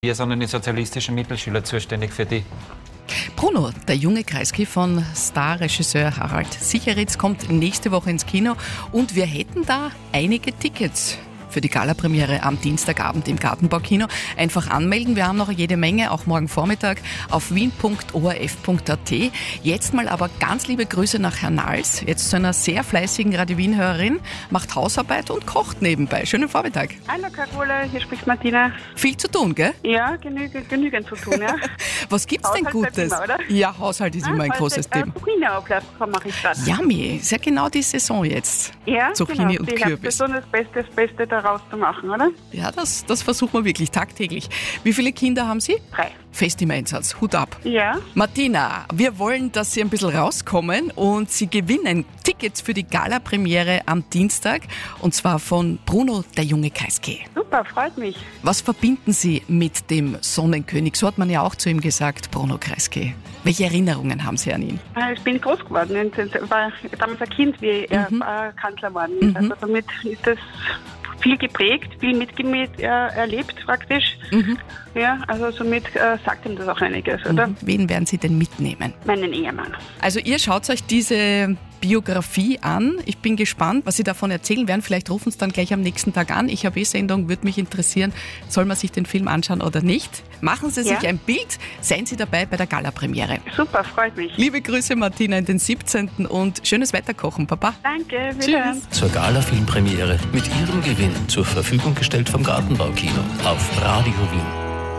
Wir sind die sozialistischen Mittelschüler zuständig für die. Bruno, der junge Kreisky von Starregisseur Harald Sicheritz, kommt nächste Woche ins Kino und wir hätten da einige Tickets für die Gala-Premiere am Dienstagabend im Gartenbaukino. Einfach anmelden, wir haben noch jede Menge, auch morgen Vormittag auf wien.orf.at. Jetzt mal aber ganz liebe Grüße nach Herrn Nals, jetzt zu einer sehr fleißigen Radio Wien-Hörerin, macht Hausarbeit und kocht nebenbei. Schönen Vormittag. Hallo Carola, hier spricht Martina. Viel zu tun, gell? Ja, genügend zu tun, ja. Was gibt's denn Haushalt Gutes? immer, oder? Ja, Haushalt ist immer ein großes Thema. Zucchini-Auflauf mache ich gerade. Yummy, ist ja genau die Saison jetzt. Ja, Zucchini genau. und Die Kürbis. Herbstsaison ist das Beste daraus zu machen, oder? Ja, das versuchen wir wirklich tagtäglich. Wie viele Kinder haben Sie? 3. Fest im Einsatz, Hut ab. Ja. Martina, wir wollen, dass Sie ein bisschen rauskommen und Sie gewinnen Tickets für die Gala-Premiere am Dienstag und zwar von Bruno, der junge Kreisky. Super, freut mich. Was verbinden Sie mit dem Sonnenkönig? So hat man ja auch zu ihm gesagt, Bruno Kreisky. Welche Erinnerungen haben Sie an ihn? Ich bin groß geworden. Ich war damals ein Kind, wie er Kanzler geworden ist. Also damit ist das viel geprägt, viel erlebt praktisch. Ja, also somit sagt ihm das auch einiges, oder? Wen werden Sie denn mitnehmen? Meinen Ehemann. Also ihr schaut euch diese Biografie an. Ich bin gespannt, was Sie davon erzählen werden. Vielleicht rufen Sie dann gleich am nächsten Tag an. Ich habe Sendung, würde mich interessieren, soll man sich den Film anschauen oder nicht? Machen Sie sich ein Bild, seien Sie dabei bei der Gala-Premiere. Super, freut mich. Liebe Grüße Martina in den 17. und schönes Weiterkochen, Papa. Danke, wiederhören. Zur Gala-Filmpremiere mit Ihrem Gewinn zur Verfügung gestellt vom Gartenbaukino auf Radio Wien.